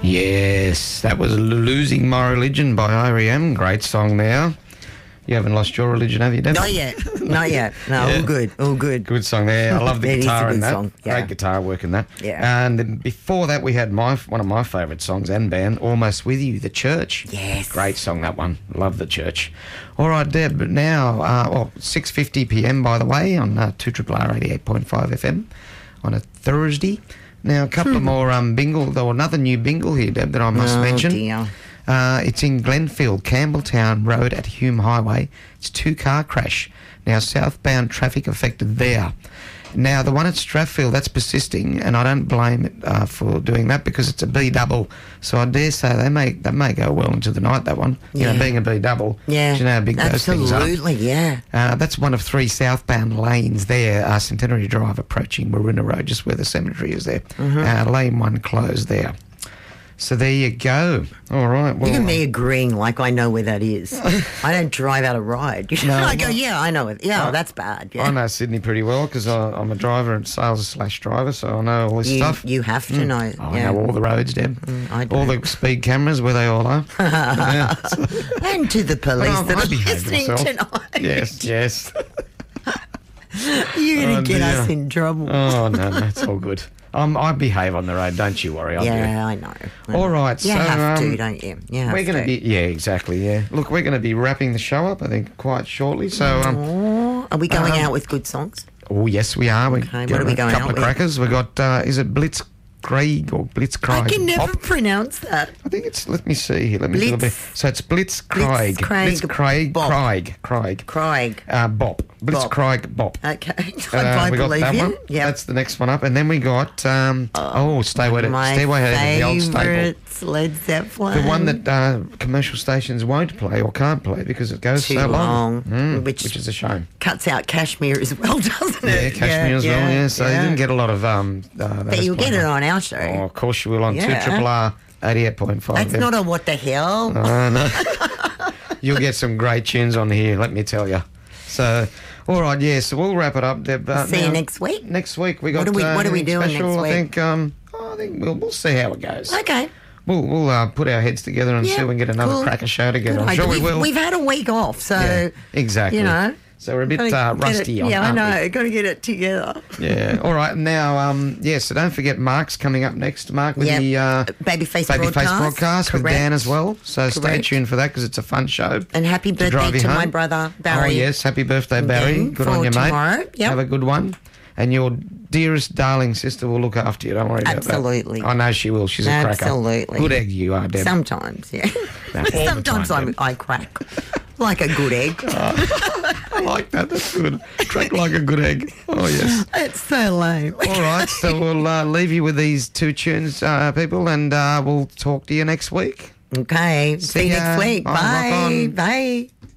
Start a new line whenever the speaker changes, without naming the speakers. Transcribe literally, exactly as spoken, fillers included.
Yes, that was Losing My Religion by R E M. Great song now. You haven't lost your religion, have you, Deb?
Not yet. Not yet. No, yeah. all good. All good.
Good song there. I love the
It is a
guitar
good
in that.
song, yeah.
Great guitar work in that.
Yeah.
And then before that, we had my one of my favourite songs and band, Almost With You, The Church.
Yes.
Great song, that one. Love The Church. All right, Deb, but now, uh, well, six fifty p m, by the way, on uh, two R R R eighty-eight point five F M on a Thursday. Now, a couple of more um, bingle, though, another new bingle here, Deb, that I must
oh,
mention.
Dear.
Uh, it's in Glenfield, Campbelltown Road at Hume Highway. It's a two-car crash. Now, southbound traffic affected there. Now, the one at Strathfield, that's persisting, and I don't blame it uh, for doing that because it's a B double. So I dare say they may they may go well into the night, that one. You
Yeah.
know, being a B double.
Yeah.
Do you know how big those things are?
Absolutely, yeah.
Uh, that's one of three southbound lanes there. Uh, Centenary Drive approaching Waruna Road, just where the cemetery is there.
Mm-hmm.
Uh, lane one closed there. So there you go. All right. Well,
Look at me agreeing like I know where that is. I don't drive out a ride.
No,
I go,
well-
yeah, I know it. Yeah,
Oh,
that's bad. Yeah.
I know Sydney pretty well because I'm a driver and sales slash driver, so I know all this
You,
stuff.
you have to know.
I
yeah.
know all the roads, Deb.
I
all
don't.
the speed cameras, where they all are. Yeah.
And to the police
Well,
that
I
are
behave
listening
myself.
tonight.
Yes, yes.
You're going
Oh,
to get
dear.
us in trouble.
Oh, no, no, it's all good. Um, I behave on the road, don't you worry. I do.
yeah, I know. I
All
know.
right,
You
so,
have
um,
to, don't you? You have
We're going to
to.
be, yeah, exactly, yeah. Look, we're going to be wrapping the show up, I think, quite shortly. So, um,
Oh, are we going
um,
out with good songs?
oh, yes, we are. We
Okay,
got
what are we
a
going
couple
out
of
with?
crackers. We got, uh, is it Blitzkrieg or Blitzkrieg?
I can never
Pop?
pronounce that.
I think it's, let me see here. Let me see a
Blitz-
bit. So it's Blitzkrieg.
Blitzkrieg
Blitzkrieg.
Bop.
Craig. Craig.
Craig.
Uh, Bop. Blitzkrieg Bop.
Okay.
Uh,
I
we got
believe
that
you.
one.
Yeah.
That's the next one up. And then we got, um, oh, Stairway to,
My
Stairway to Heaven, the old staple.
favourites, Led Zeppelin.
The one that uh, commercial stations won't play or can't play because it goes
Too
so
long,
Mm,
which-
which, is a shame.
cuts out Cashmere as well, doesn't
Yeah,
it?
Cashmere as well, yeah. So you didn't get a lot of... Um, uh,
But you'll get it on our show.
Oh, of course you will on
Yeah.
two R R R eighty-eight point five.
That's not a what the hell.
Oh, no. You'll get some great tunes on here, let me tell you. So, all right, yeah, so we'll wrap it up, Deb. Uh,
See you
now-
next week.
Next week we got.
What are we-
uh,
what are we
anything
doing
special,
next
I
week?
think. Um, oh, I think we'll we'll see how it goes.
Okay.
We'll we'll uh, put our heads together and see if we can get another
cool.
cracker show together.
Good
I'm sure
idea.
we
we've,
will.
We've had a week off, so
Yeah, exactly.
you know.
So we're a bit
gotta
uh,
get
rusty
it,
on.
Yeah, I
aren't we?
know. Got to get it together.
Yeah. All right. Now, um, yeah. So don't forget, Mark's coming up next. Mark with
Yep.
the uh,
Babyface
Babyface
broadcast.
broadcast with
Correct.
Dan as well. So stay
Correct.
tuned for that because it's a fun show.
And happy
to drive
birthday
you
to, my
home.
brother Barry.
Oh yes, happy birthday, Barry.
Again
Good
for
on you, mate.
tomorrow. Yep.
Have a good one. And your dearest darling sister will look after you. Don't worry about
Absolutely.
that. I know she will. She's a cracker.
Absolutely.
Good egg you are, Deb.
Sometimes, yeah.
No, all the
Sometimes
time,
I'm,
Deb.
I crack like a good egg.
I like that. That's good. Crack like a good egg. Oh yes.
It's so lame.
All right. So we'll uh, leave you with these two tunes, uh, people, and uh, we'll talk to you next week.
Okay.
See
See you
ya.
next week.
Bye, rock
Bye.
on.
Bye.